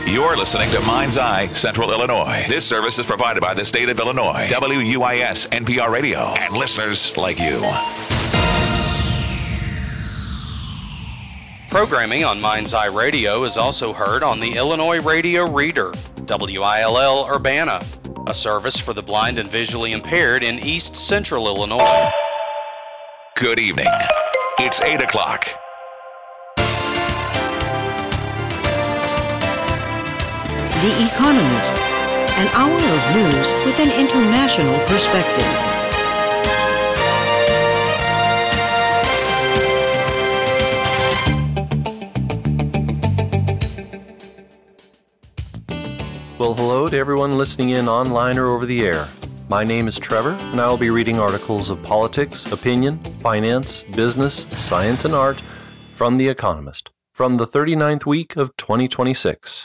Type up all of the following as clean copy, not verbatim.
You're listening to Mind's Eye Central Illinois. This service is provided by the state of Illinois, WUIS NPR Radio, and listeners like you. Programming on Mind's Eye Radio is also heard on the Illinois Radio Reader, WILL Urbana, a service for the blind and visually impaired in East Central Illinois. Good evening. It's 8 o'clock. The Economist, an hour of news with an international perspective. Well, hello to everyone listening in online or over the air. My name is Trevor, and I will be reading articles of politics, opinion, finance, business, science, and art from The Economist, from the 39th week of 2026.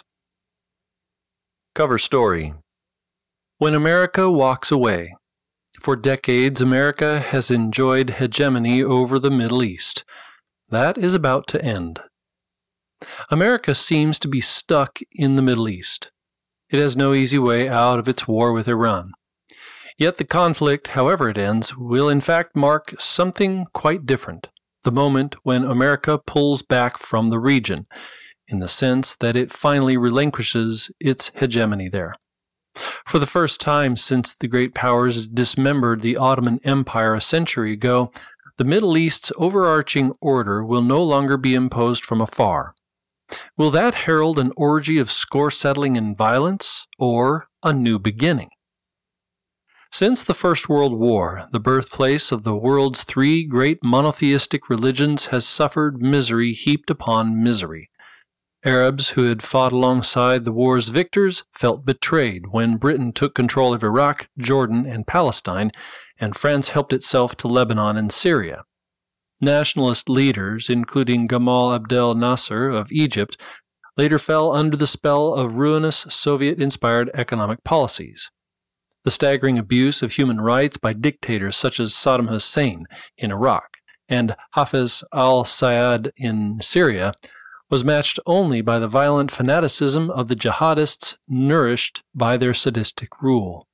Cover story. When America walks away. For decades, America has enjoyed hegemony over the Middle East. That is about to end. America seems to be stuck in the Middle East. It has no easy way out of its war with Iran. Yet the conflict, however it ends, will in fact mark something quite different, the moment when America pulls back from the region, in the sense that it finally relinquishes its hegemony there. For the first time since the great powers dismembered the Ottoman Empire a century ago, the Middle East's overarching order will no longer be imposed from afar. Will that herald an orgy of score-settling and violence, or a new beginning? Since the First World War, the birthplace of the world's three great monotheistic religions has suffered misery heaped upon misery. Arabs who had fought alongside the war's victors felt betrayed when Britain took control of Iraq, Jordan, and Palestine, and France helped itself to Lebanon and Syria. Nationalist leaders, including Gamal Abdel Nasser of Egypt, later fell under the spell of ruinous Soviet-inspired economic policies. The staggering abuse of human rights by dictators such as Saddam Hussein in Iraq and Hafez al-Assad in Syria was matched only by the violent fanaticism of the jihadists nourished by their sadistic rule.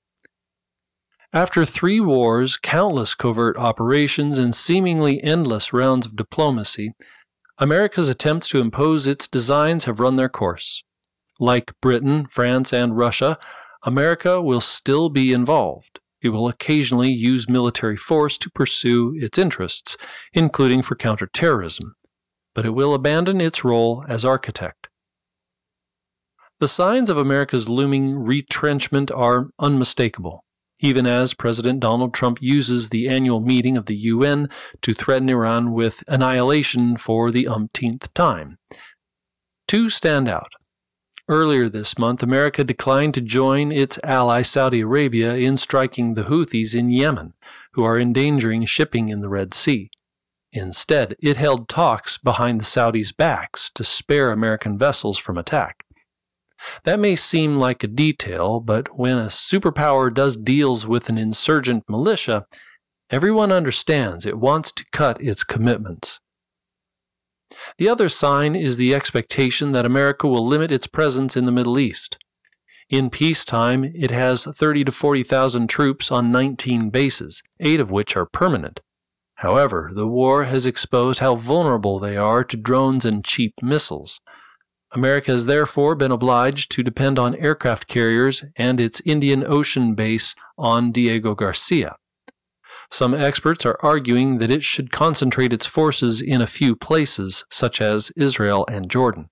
After 3 wars, countless covert operations, and seemingly endless rounds of diplomacy, America's attempts to impose its designs have run their course. Like Britain, France, and Russia, America will still be involved. It will occasionally use military force to pursue its interests, including for counterterrorism, but it will abandon its role as architect. The signs of America's looming retrenchment are unmistakable, even as President Donald Trump uses the annual meeting of the UN to threaten Iran with annihilation for the umpteenth time. 2 stand out. Earlier this month, America declined to join its ally Saudi Arabia in striking the Houthis in Yemen, who are endangering shipping in the Red Sea. Instead, it held talks behind the Saudis' backs to spare American vessels from attack. That may seem like a detail, but when a superpower does deals with an insurgent militia, everyone understands it wants to cut its commitments. The other sign is the expectation that America will limit its presence in the Middle East. In peacetime, it has 30,000 to 40,000 troops on 19 bases, 8 of which are permanent. However, the war has exposed how vulnerable they are to drones and cheap missiles. America has therefore been obliged to depend on aircraft carriers and its Indian Ocean base on Diego Garcia. Some experts are arguing that it should concentrate its forces in a few places, such as Israel and Jordan.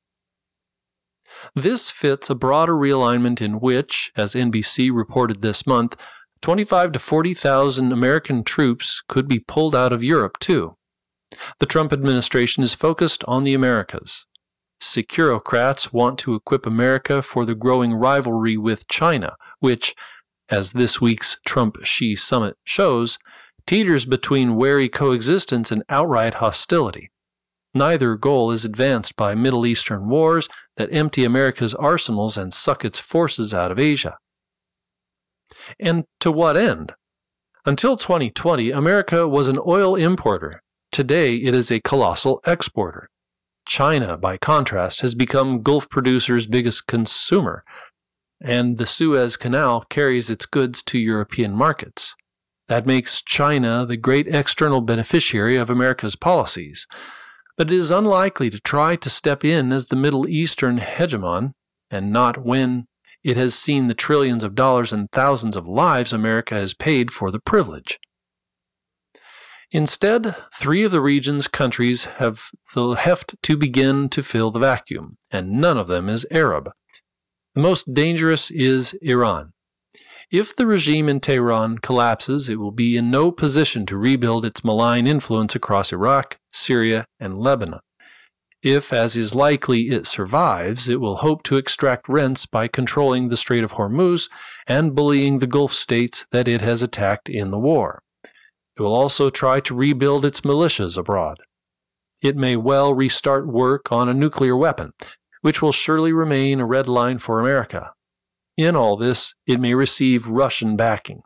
This fits a broader realignment in which, as NBC reported this month, 25,000 to 40,000 American troops could be pulled out of Europe, too. The Trump administration is focused on the Americas. Securocrats want to equip America for the growing rivalry with China, which, as this week's Trump-Xi summit shows, teeters between wary coexistence and outright hostility. Neither goal is advanced by Middle Eastern wars that empty America's arsenals and suck its forces out of Asia. And to what end? Until 2020, America was an oil importer. Today, it is a colossal exporter. China, by contrast, has become Gulf producers' biggest consumer, and the Suez Canal carries its goods to European markets. That makes China the great external beneficiary of America's policies, but it is unlikely to try to step in as the Middle Eastern hegemon, and not when it has seen the trillions of dollars and thousands of lives America has paid for the privilege. Instead, 3 of the region's countries have the heft to begin to fill the vacuum, and none of them is Arab. The most dangerous is Iran. If the regime in Tehran collapses, it will be in no position to rebuild its malign influence across Iraq, Syria, and Lebanon. If, as is likely, it survives, it will hope to extract rents by controlling the Strait of Hormuz and bullying the Gulf states that it has attacked in the war. It will also try to rebuild its militias abroad. It may well restart work on a nuclear weapon, which will surely remain a red line for America. In all this, it may receive Russian backing.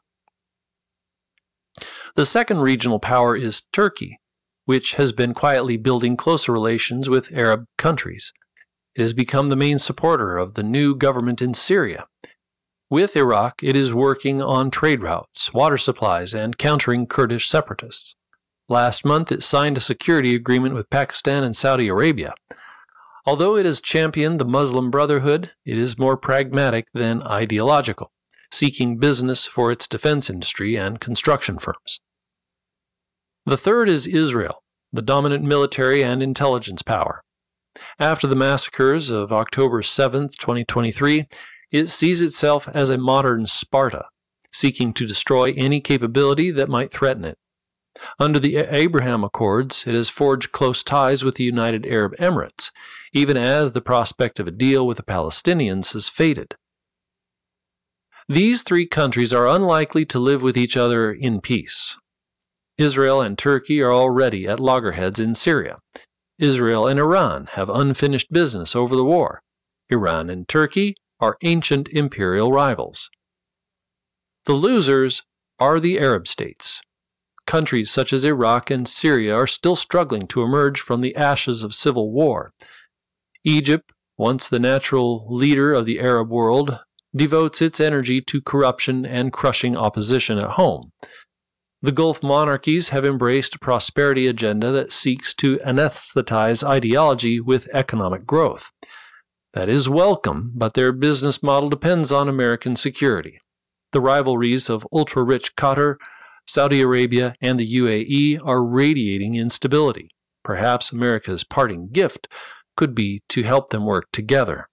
The second regional power is Turkey, which has been quietly building closer relations with Arab countries. It has become the main supporter of the new government in Syria. With Iraq, it is working on trade routes, water supplies, and countering Kurdish separatists. Last month, it signed a security agreement with Pakistan and Saudi Arabia. Although it has championed the Muslim Brotherhood, it is more pragmatic than ideological, seeking business for its defense industry and construction firms. The third is Israel, the dominant military and intelligence power. After the massacres of October 7, 2023, it sees itself as a modern Sparta, seeking to destroy any capability that might threaten it. Under the Abraham Accords, it has forged close ties with the United Arab Emirates, even as the prospect of a deal with the Palestinians has faded. These 3 countries are unlikely to live with each other in peace. Israel and Turkey are already at loggerheads in Syria. Israel and Iran have unfinished business over the war. Iran and Turkey are ancient imperial rivals. The losers are the Arab states. Countries such as Iraq and Syria are still struggling to emerge from the ashes of civil war. Egypt, once the natural leader of the Arab world, devotes its energy to corruption and crushing opposition at home. The Gulf monarchies have embraced a prosperity agenda that seeks to anesthetize ideology with economic growth. That is welcome, but their business model depends on American security. The rivalries of ultra-rich Qatar, Saudi Arabia, and the UAE are radiating instability. Perhaps America's parting gift could be to help them work together.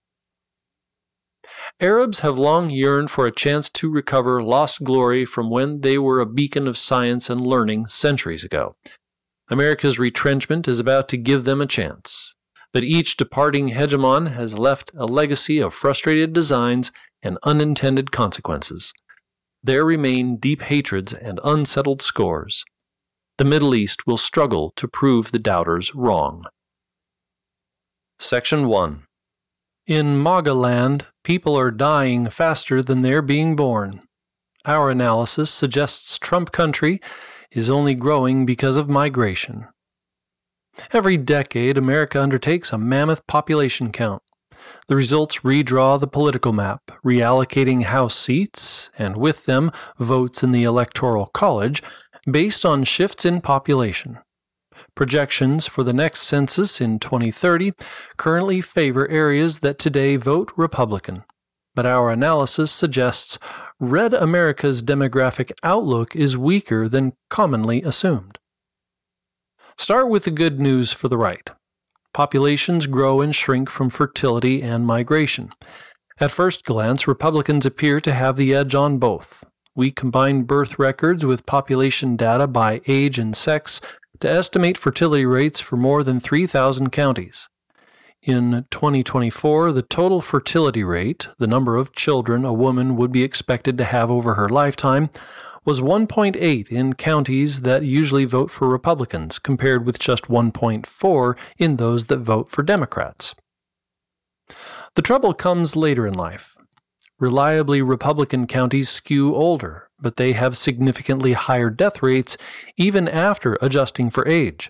Arabs have long yearned for a chance to recover lost glory from when they were a beacon of science and learning centuries ago. America's retrenchment is about to give them a chance. But each departing hegemon has left a legacy of frustrated designs and unintended consequences. There remain deep hatreds and unsettled scores. The Middle East will struggle to prove the doubters wrong. Section 1. In MAGA land, people are dying faster than they're being born. Our analysis suggests Trump country is only growing because of migration. Every decade, America undertakes a mammoth population count. The results redraw the political map, reallocating House seats, and with them, votes in the Electoral College, based on shifts in population. Projections for the next census in 2030 currently favor areas that today vote Republican. But our analysis suggests Red America's demographic outlook is weaker than commonly assumed. Start with the good news for the right. Populations grow and shrink from fertility and migration. At first glance, Republicans appear to have the edge on both. We combine birth records with population data by age and sex to estimate fertility rates for more than 3,000 counties. In 2024, the total fertility rate, the number of children a woman would be expected to have over her lifetime, was 1.8 in counties that usually vote for Republicans, compared with just 1.4 in those that vote for Democrats. The trouble comes later in life. Reliably Republican counties skew older, but they have significantly higher death rates even after adjusting for age.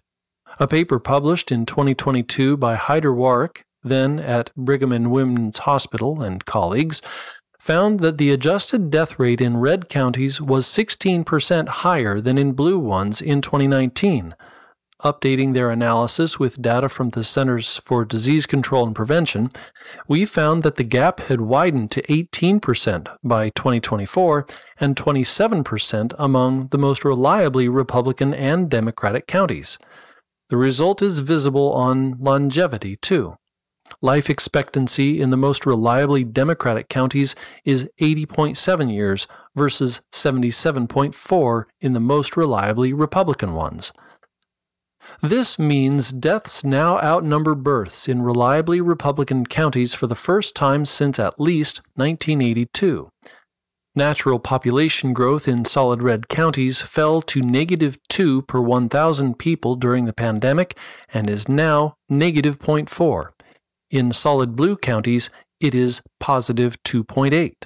A paper published in 2022 by Hyder Warwick, then at Brigham and Women's Hospital, and colleagues, found that the adjusted death rate in red counties was 16% higher than in blue ones in 2019. Updating their analysis with data from the Centers for Disease Control and Prevention, we found that the gap had widened to 18% by 2024 and 27% among the most reliably Republican and Democratic counties. The result is visible on longevity, too. Life expectancy in the most reliably Democratic counties is 80.7 years versus 77.4 in the most reliably Republican ones. This means deaths now outnumber births in reliably Republican counties for the first time since at least 1982. Natural population growth in solid red counties fell to -2 per 1,000 people during the pandemic and is now -0.4. In solid blue counties, it is +2.8.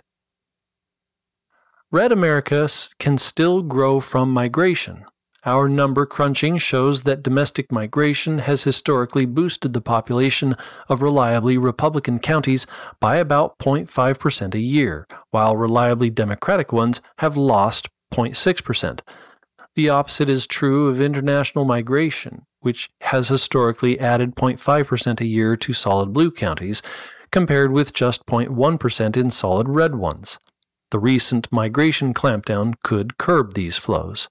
Red America can still grow from migration. Our number crunching shows that domestic migration has historically boosted the population of reliably Republican counties by about 0.5% a year, while reliably Democratic ones have lost 0.6%. The opposite is true of international migration, which has historically added 0.5% a year to solid blue counties, compared with just 0.1% in solid red ones. The recent migration clampdown could curb these flows.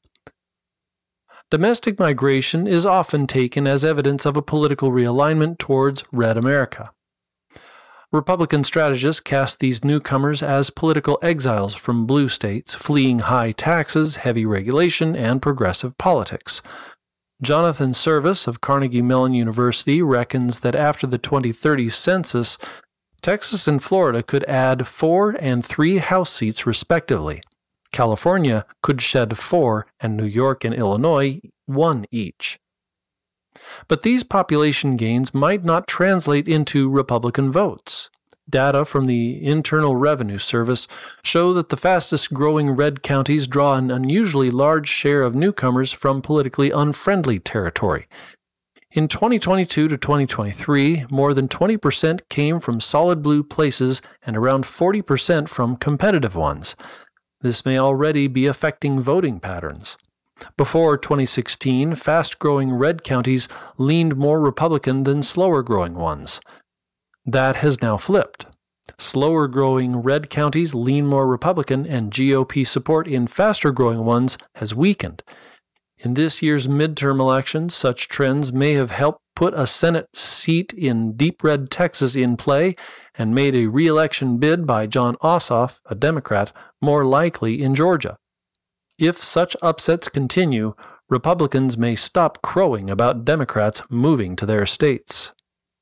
Domestic migration is often taken as evidence of a political realignment towards red America. Republican strategists cast these newcomers as political exiles from blue states, fleeing high taxes, heavy regulation, and progressive politics. Jonathan Service of Carnegie Mellon University reckons that after the 2030 census, Texas and Florida could add 4 and 3 House seats respectively. California could shed 4, and New York and Illinois 1 each. But these population gains might not translate into Republican votes. Data from the Internal Revenue Service show that the fastest growing red counties draw an unusually large share of newcomers from politically unfriendly territory. In 2022 to 2023, more than 20% came from solid blue places and around 40% from competitive ones. This may already be affecting voting patterns. Before 2016, fast-growing red counties leaned more Republican than slower-growing ones. That has now flipped. Slower-growing red counties lean more Republican, and GOP support in faster-growing ones has weakened. In this year's midterm elections, such trends may have helped put a Senate seat in deep red Texas in play and made a re-election bid by Jon Ossoff, a Democrat, more likely in Georgia. If such upsets continue, Republicans may stop crowing about Democrats moving to their states.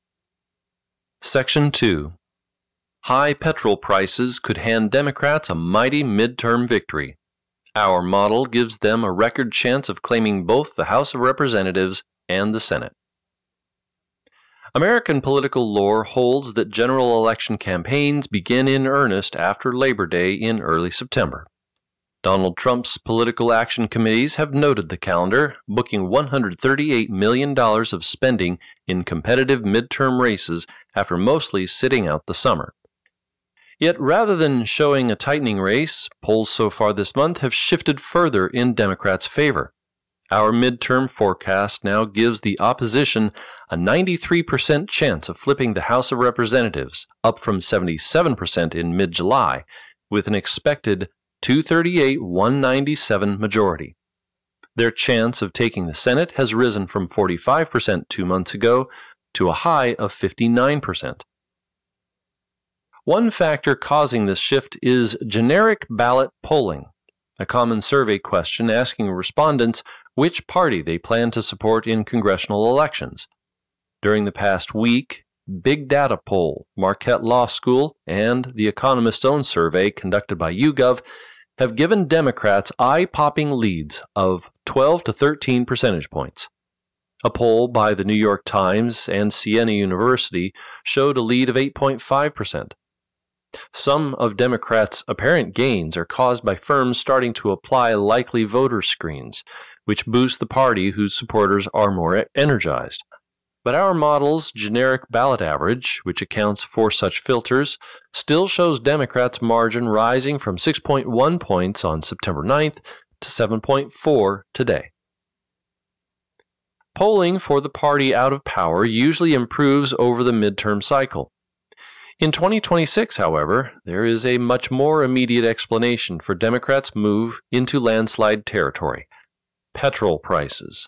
Section 2. High petrol prices could hand Democrats a mighty midterm victory. Our model gives them a record chance of claiming both the House of Representatives and the Senate. American political lore holds that general election campaigns begin in earnest after Labor Day in early September. Donald Trump's political action committees have noted the calendar, booking $138 million of spending in competitive midterm races after mostly sitting out the summer. Yet rather than showing a tightening race, polls so far this month have shifted further in Democrats' favor. Our midterm forecast now gives the opposition a 93% chance of flipping the House of Representatives, up from 77% in mid-July, with an expected 238-197 majority. Their chance of taking the Senate has risen from 45% 2 months ago to a high of 59%. One factor causing this shift is generic ballot polling, a common survey question asking respondents which party they plan to support in congressional elections. During the past week, Big Data Poll, Marquette Law School, and The Economist's own survey conducted by YouGov have given Democrats eye-popping leads of 12 to 13 percentage points. A poll by the New York Times and Siena University showed a lead of 8.5%. Some of Democrats' apparent gains are caused by firms starting to apply likely voter screens, which boosts the party whose supporters are more energized. But our model's generic ballot average, which accounts for such filters, still shows Democrats' margin rising from 6.1 points on September 9th to 7.4 today. Polling for the party out of power usually improves over the midterm cycle. In 2026, however, there is a much more immediate explanation for Democrats' move into landslide territory: petrol prices.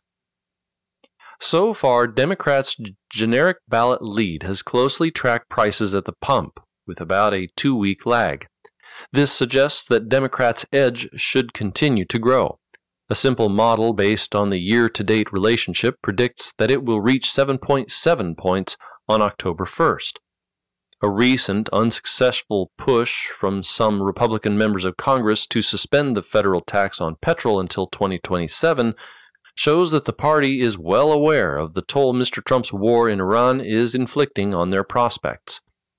So far, Democrats' generic ballot lead has closely tracked prices at the pump, with about a 2-week lag. This suggests that Democrats' edge should continue to grow. A simple model based on the year-to-date relationship predicts that it will reach 7.7 points on October 1st. A recent unsuccessful push from some Republican members of Congress to suspend the federal tax on petrol until 2027 shows that the party is well aware of the toll Mr. Trump's war in Iran is inflicting on their prospects.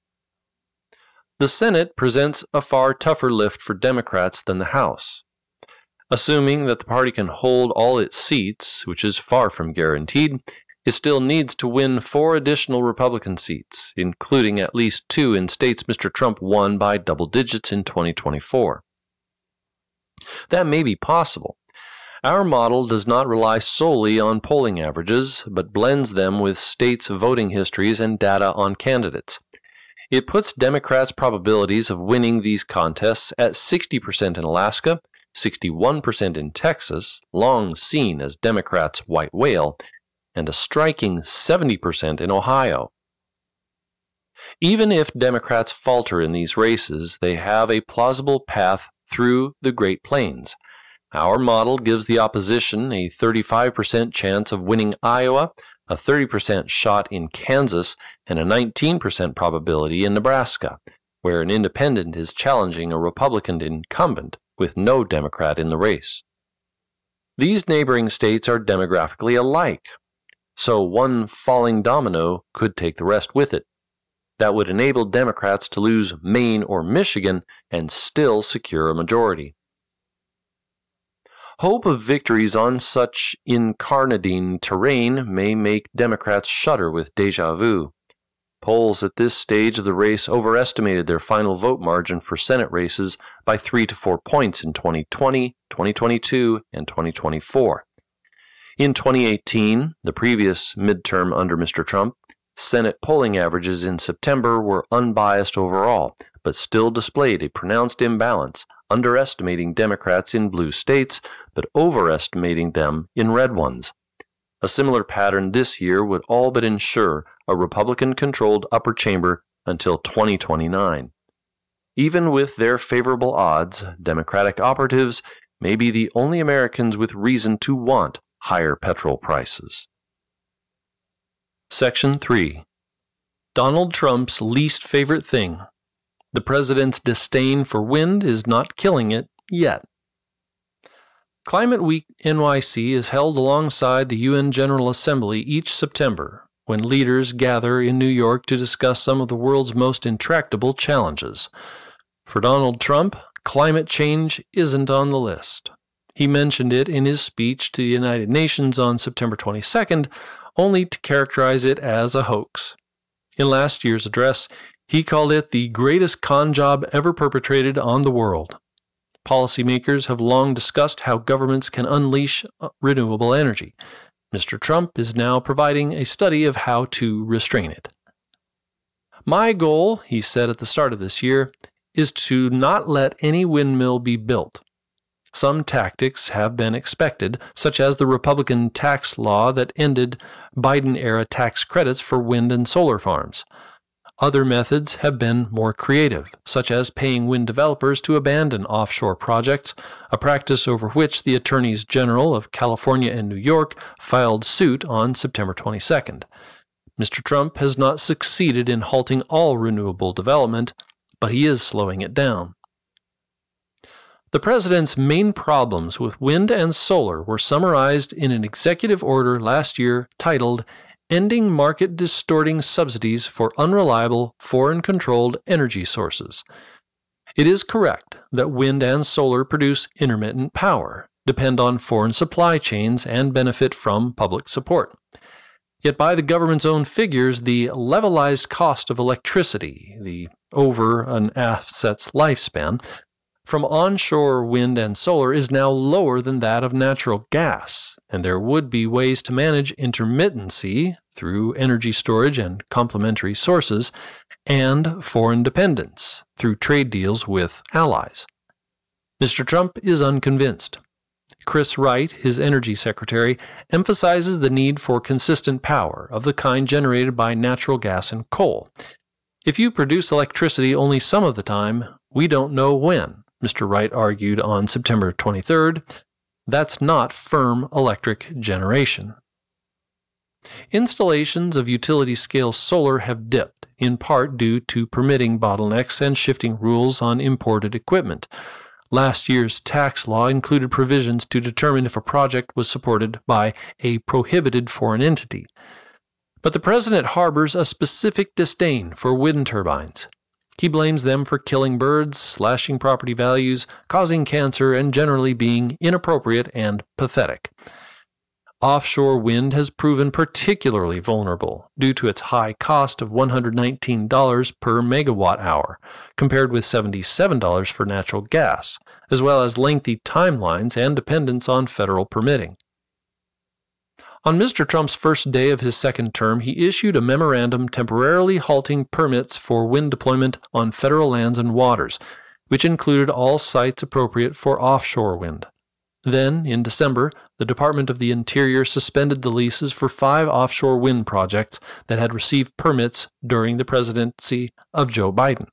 The Senate presents a far tougher lift for Democrats than the House. Assuming that the party can hold all its seats, which is far from guaranteed, it still needs to win 4 additional Republican seats, including at least 2 in states Mr. Trump won by double digits in 2024. That may be possible. Our model does not rely solely on polling averages, but blends them with states' voting histories and data on candidates. It puts Democrats' probabilities of winning these contests at 60% in Alaska, 61% in Texas, long seen as Democrats' white whale, and a striking 70% in Ohio. Even if Democrats falter in these races, they have a plausible path through the Great Plains. Our model gives the opposition a 35% chance of winning Iowa, a 30% shot in Kansas, and a 19% probability in Nebraska, where an independent is challenging a Republican incumbent with no Democrat in the race. These neighboring states are demographically alike, so one falling domino could take the rest with it. That would enable Democrats to lose Maine or Michigan and still secure a majority. Hope of victories on such incarnadine terrain may make Democrats shudder with déjà vu. Polls at this stage of the race overestimated their final vote margin for Senate races by 3 to 4 points in 2020, 2022, and 2024. In 2018, the previous midterm under Mr. Trump, Senate polling averages in September were unbiased overall, but still displayed a pronounced imbalance, underestimating Democrats in blue states, but overestimating them in red ones. A similar pattern this year would all but ensure a Republican-controlled upper chamber until 2029. Even with their favorable odds, Democratic operatives may be the only Americans with reason to want higher petrol prices. Section 3. Donald Trump's least favorite thing. The president's disdain for wind is not killing it yet. Climate Week NYC is held alongside the UN General Assembly each September, when leaders gather in New York to discuss some of the world's most intractable challenges. For Donald Trump, climate change isn't on the list. He mentioned it in his speech to the United Nations on September 22nd, only to characterize it as a hoax. In last year's address, he called it the greatest con job ever perpetrated on the world. Policymakers have long discussed how governments can unleash renewable energy. Mr. Trump is now providing a study of how to restrain it. My goal, he said at the start of this year, is to not let any windmill be built. Some tactics have been expected, such as the Republican tax law that ended Biden-era tax credits for wind and solar farms. Other methods have been more creative, such as paying wind developers to abandon offshore projects, a practice over which the Attorneys General of California and New York filed suit on September 22nd. Mr. Trump has not succeeded in halting all renewable development, but he is slowing it down. The president's main problems with wind and solar were summarized in an executive order last year titled Ending Market-Distorting Subsidies for Unreliable, Foreign-Controlled Energy Sources. It is correct that wind and solar produce intermittent power, depend on foreign supply chains and benefit from public support. Yet by the government's own figures, the levelized cost of electricity, the over an asset's lifespan, from onshore wind and solar is now lower than that of natural gas, and there would be ways to manage intermittency through energy storage and complementary sources, and foreign dependence through trade deals with allies. Mr. Trump is unconvinced. Chris Wright, his energy secretary, emphasizes the need for consistent power of the kind generated by natural gas and coal. If you produce electricity only some of the time, we don't know when, Mr. Wright argued on September 23rd. That's not firm electric generation. Installations of utility-scale solar have dipped, in part due to permitting bottlenecks and shifting rules on imported equipment. Last year's tax law included provisions to determine if a project was supported by a prohibited foreign entity. But the president harbors a specific disdain for wind turbines. He blames them for killing birds, slashing property values, causing cancer, and generally being inappropriate and pathetic. Offshore wind has proven particularly vulnerable due to its high cost of $119 per megawatt hour, compared with $77 for natural gas, as well as lengthy timelines and dependence on federal permitting. On Mr. Trump's first day of his second term, he issued a memorandum temporarily halting permits for wind deployment on federal lands and waters, which included all sites appropriate for offshore wind. Then, in December, the Department of the Interior suspended the leases for 5 offshore wind projects that had received permits during the presidency of Joe Biden.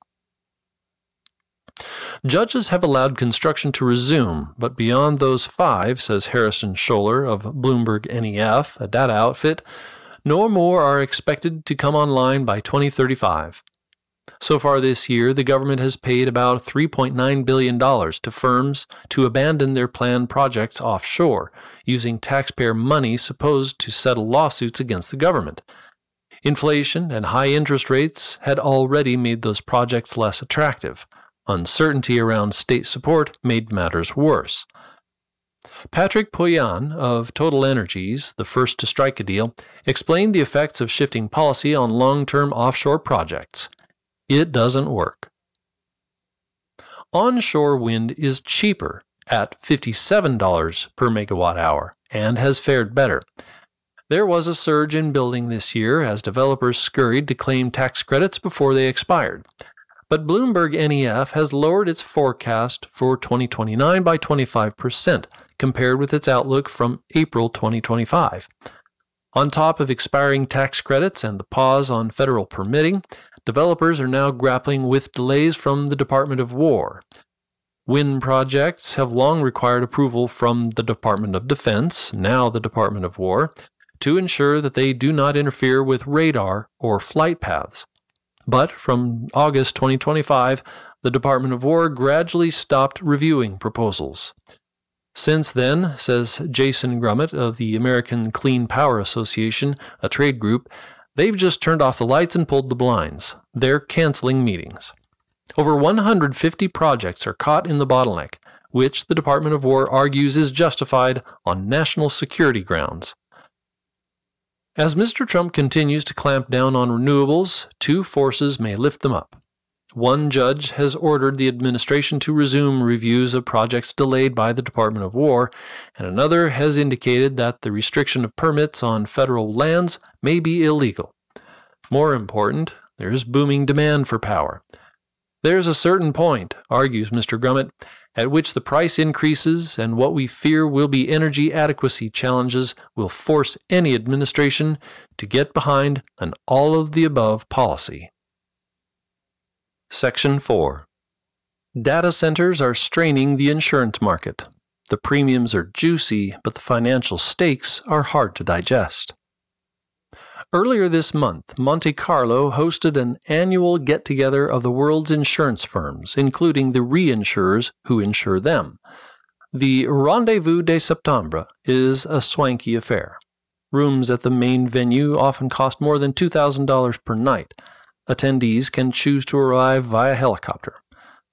Judges have allowed construction to resume, but beyond those 5, says Harrison Scholler of Bloomberg NEF, a data outfit, no more are expected to come online by 2035. So far this year, the government has paid about $3.9 billion to firms to abandon their planned projects offshore, using taxpayer money supposed to settle lawsuits against the government. Inflation and high interest rates had already made those projects less attractive. Uncertainty around state support made matters worse. Patrick Poyan of Total Energies, the first to strike a deal, explained the effects of shifting policy on long-term offshore projects. It doesn't work. Onshore wind is cheaper at $57 per megawatt hour and has fared better. There was a surge in building this year as developers scurried to claim tax credits before they expired. But Bloomberg NEF has lowered its forecast for 2029 by 25%, compared with its outlook from April 2025. On top of expiring tax credits and the pause on federal permitting, developers are now grappling with delays from the Department of War. Wind projects have long required approval from the Department of Defense, now the Department of War, to ensure that they do not interfere with radar or flight paths. But from August 2025, the Department of War gradually stopped reviewing proposals. Since then, says Jason Grummett of the American Clean Power Association, a trade group, they've just turned off the lights and pulled the blinds. They're canceling meetings. Over 150 projects are caught in the bottleneck, which the Department of War argues is justified on national security grounds. As Mr. Trump continues to clamp down on renewables, 2 forces may lift them up. One judge has ordered the administration to resume reviews of projects delayed by the Department of War, and another has indicated that the restriction of permits on federal lands may be illegal. More important, there is booming demand for power. There's a certain point, argues Mr. Grummett, at which the price increases and what we fear will be energy adequacy challenges will force any administration to get behind an all-of-the-above policy. Section 4. Data centers are straining the insurance market. The premiums are juicy, but the financial stakes are hard to digest. Earlier this month, Monte Carlo hosted an annual get-together of the world's insurance firms, including the reinsurers who insure them. The Rendezvous de Septembre is a swanky affair. Rooms at the main venue often cost more than $2,000 per night. Attendees can choose to arrive via helicopter.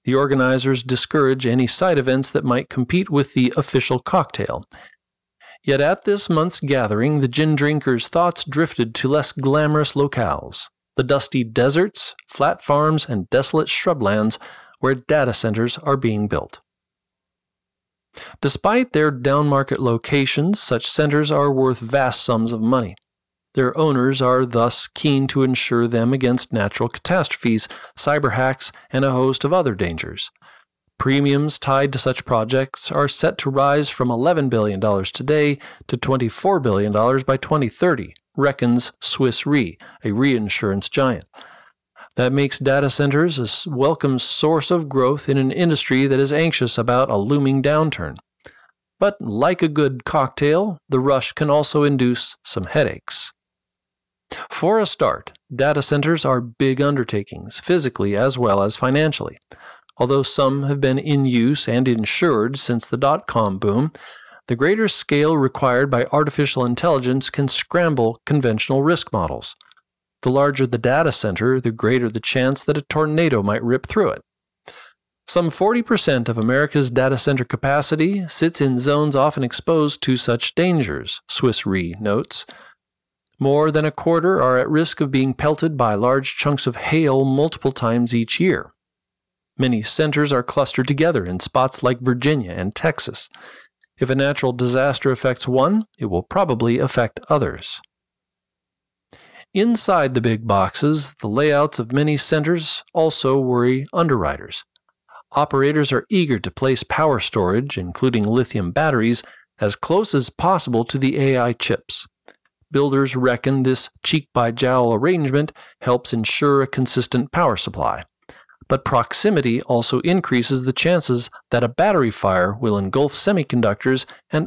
The organizers discourage any side events that might compete with the official cocktail. Yet at this month's gathering, the gin drinkers' thoughts drifted to less glamorous locales, the dusty deserts, flat farms, and desolate shrublands where data centers are being built. Despite their downmarket locations, such centers are worth vast sums of money. Their owners are thus keen to insure them against natural catastrophes, cyber hacks, and a host of other dangers. Premiums tied to such projects are set to rise from $11 billion today to $24 billion by 2030, reckons Swiss Re, a reinsurance giant. That makes data centers a welcome source of growth in an industry that is anxious about a looming downturn. But like a good cocktail, the rush can also induce some headaches. For a start, data centers are big undertakings, physically as well as financially. Although some have been in use and insured since the dot-com boom, the greater scale required by artificial intelligence can scramble conventional risk models. The larger the data center, the greater the chance that a tornado might rip through it. Some 40% of America's data center capacity sits in zones often exposed to such dangers, Swiss Re notes. More than a quarter are at risk of being pelted by large chunks of hail multiple times each year. Many centers are clustered together in spots like Virginia and Texas. If a natural disaster affects one, it will probably affect others. Inside the big boxes, the layouts of many centers also worry underwriters. Operators are eager to place power storage, including lithium batteries, as close as possible to the AI chips. Builders reckon this cheek-by-jowl arrangement helps ensure a consistent power supply. But proximity also increases the chances that a battery fire will engulf semiconductors and